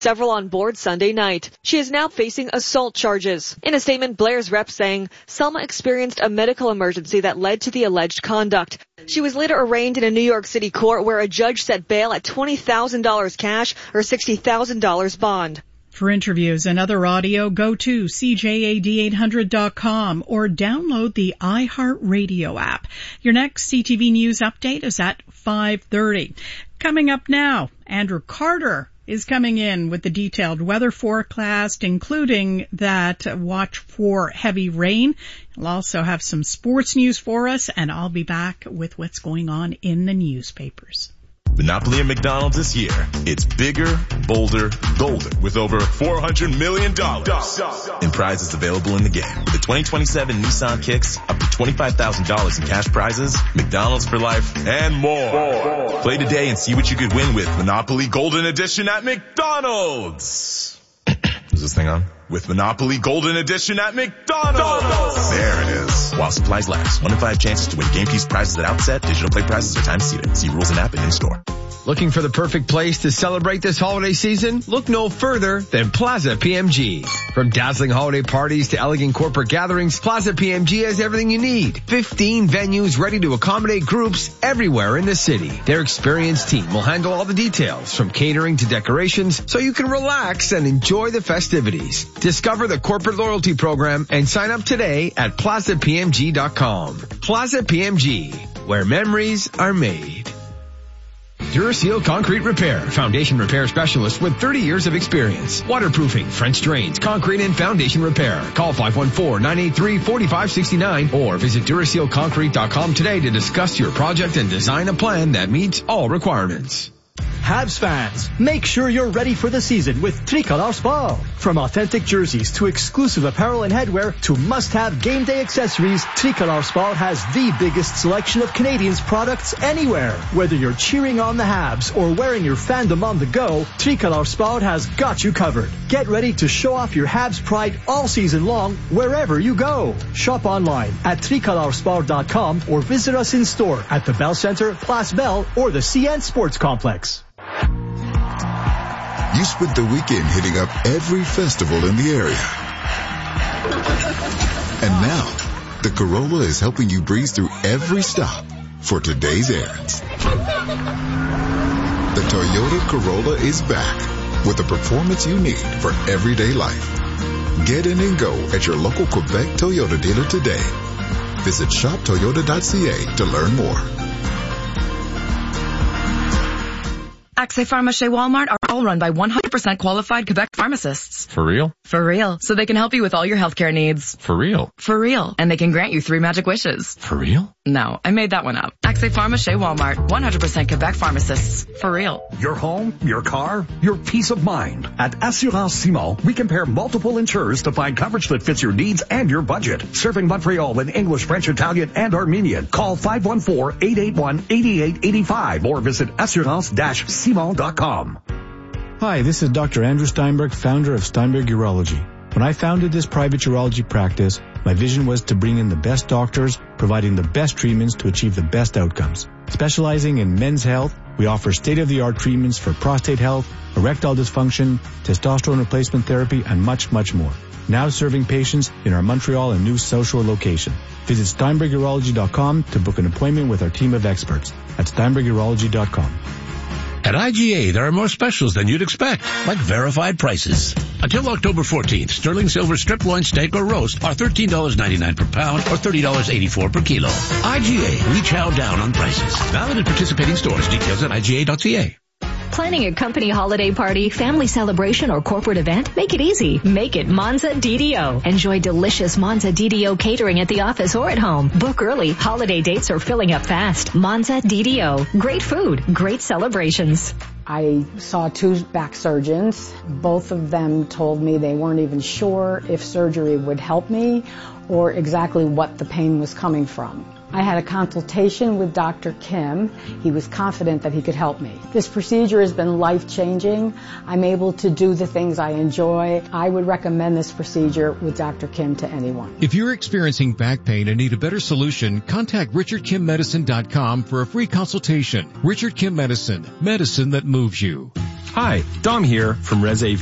several on board Sunday night. She is now facing assault charges. In a statement, Blair's rep saying Selma experienced a medical emergency that led to the alleged conduct. She was later arraigned in a New York City court where a judge set bail at $20,000 cash or $60,000 bond. For interviews and other audio, go to CJAD800.com or download the iHeartRadio app. Your next CTV News update is at 5:30. Coming up now, Andrew Carter is coming in with the detailed weather forecast, including that watch for heavy rain. He'll also have some sports news for us, and I'll be back with what's going on in the newspapers. Monopoly at McDonald's this year. It's bigger, bolder, golden with over $400 million in prizes available in the game. With the 2027 Nissan Kicks, up to $25,000 in cash prizes, McDonald's for life, and more. Play today and see what you could win with Monopoly Golden Edition at McDonald's. Is this thing on? With Monopoly Golden Edition at McDonald's. There it is. While supplies last. 1 in 5 chances to win game piece prizes at outset. Digital play prizes are time seated. See rules and app and in-store. Looking for the perfect place to celebrate this holiday season? Look no further than Plaza PMG. From dazzling holiday parties to elegant corporate gatherings, Plaza PMG has everything you need. 15 venues ready to accommodate groups everywhere in the city. Their experienced team will handle all the details, from catering to decorations, so you can relax and enjoy the festivities. Discover the corporate loyalty program and sign up today at PlazaPMG.com. Plaza PMG, where memories are made. Duraseal Concrete Repair, foundation repair specialist with 30 years of experience. Waterproofing, French drains, concrete and foundation repair. Call 514-983-4569 or visit DurasealConcrete.com today to discuss your project and design a plan that meets all requirements. Habs fans, make sure you're ready for the season with Tricolor Sport. From authentic jerseys to exclusive apparel and headwear to must-have game day accessories, Tricolor Sport has the biggest selection of Canadians products anywhere. Whether you're cheering on the Habs or wearing your fandom on the go, Tricolor Sport has got you covered. Get ready to show off your Habs pride all season long wherever you go. Shop online at tricolorsport.com or visit us in store at the Bell Center, Place Bell, or the CN Sports Complex. You spent the weekend hitting up every festival in the area. And now, the Corolla is helping you breeze through every stop for today's errands. The Toyota Corolla is back with the performance you need for everyday life. Get in and go at your local Quebec Toyota dealer today. Visit shoptoyota.ca to learn more. Accès Pharmacie Walmart are all run by 100% qualified Quebec pharmacists. For real? For real. So they can help you with all your healthcare needs. For real? For real. And they can grant you 3 magic wishes. For real? No, I made that one up. Accès Pharmacie Walmart, 100% Quebec pharmacists. For real. Your home, your car, your peace of mind. At Assurance Simon, we compare multiple insurers to find coverage that fits your needs and your budget. Serving Montreal in English, French, Italian, and Armenian. Call 514-881-8885 or visit assurance-simon.com. Hi, this is Dr. Andrew Steinberg, founder of Steinberg Urology. When I founded this private urology practice, my vision was to bring in the best doctors, providing the best treatments to achieve the best outcomes. Specializing in men's health, we offer state-of-the-art treatments for prostate health, erectile dysfunction, testosterone replacement therapy, and much, much more. Now serving patients in our Montreal and New South Shore location. Visit SteinbergUrology.com to book an appointment with our team of experts at SteinbergUrology.com. At IGA, there are more specials than you'd expect, like verified prices. Until October 14th, sterling silver strip loin steak or roast are $13.99 per pound or $30.84 per kilo. IGA, we chow down on prices. Valid at participating stores. Details at IGA.ca. Planning a company holiday party, family celebration, or corporate event? Make it easy. Make it Monza DDO. Enjoy delicious Monza DDO catering at the office or at home. Book early. Holiday dates are filling up fast. Monza DDO. Great food. Great celebrations. I saw 2 back surgeons. Both of them told me they weren't even sure if surgery would help me or exactly what the pain was coming from. I had a consultation with Dr. Kim. He was confident that he could help me. This procedure has been life-changing. I'm able to do the things I enjoy. I would recommend this procedure with Dr. Kim to anyone. If you're experiencing back pain and need a better solution, contact RichardKimMedicine.com for a free consultation. Richard Kim Medicine, medicine that moves you. Hi, Dom here from Res AV.